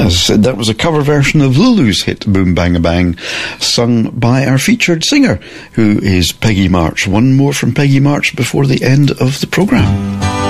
As that was a cover version of Lulu's hit Boom Bang Bang, sung by our featured singer, who is Peggy March. One more from Peggy March before the end of the programme.